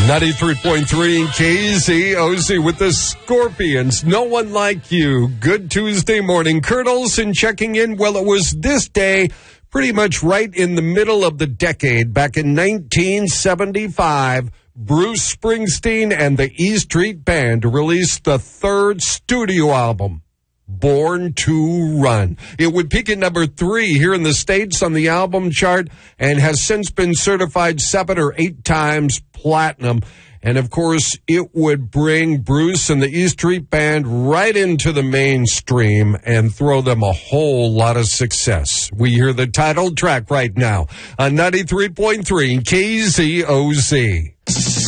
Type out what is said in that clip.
93.3 KZOZ with the Scorpions. No One Like You. Good Tuesday morning. Kurt Olson checking in. Well, it was this day, pretty much right in the middle of the decade, back in 1975, Bruce Springsteen and the E Street Band released the third studio album, Born to Run. It would peak at number 3 here in the States on the album chart and has since been certified 7 or 8 times platinum. And of course, it would bring Bruce and the E Street Band right into the mainstream and throw them a whole lot of success. We hear the title track right now on 93.3 KZOZ.